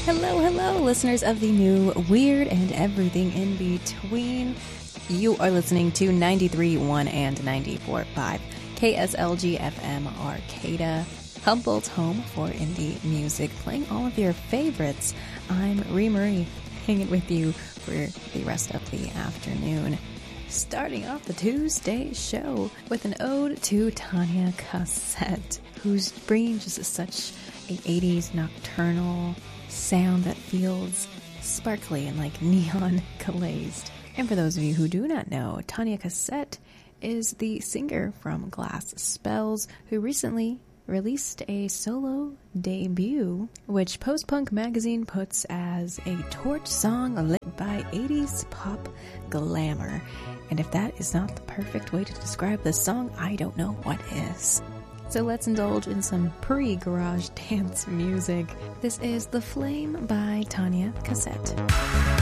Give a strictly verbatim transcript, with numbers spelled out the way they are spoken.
Hello, hello, listeners of the new Weird and Everything in Between. You are listening to ninety-three point one and ninety-four point five K S L G F M Arcata, Humboldt's home for indie music, playing all of your favorites. I'm Ree Marie, hanging with you for the rest of the afternoon. Starting off the Tuesday show with an ode to Tanya Cassette, who's bringing just such a eighties nocturnal sound that feels sparkly and like neon glazed. And for those of you who do not know, Tanya Cassette is the singer from Glass Spells, who recently released a solo debut, which Post Punk magazine puts as a torch song lit by eighties pop glamour. And if that is not the perfect way to describe this song, I don't know what is. So let's indulge in some pre-garage dance music. This is The Flame by Tanya Cassette.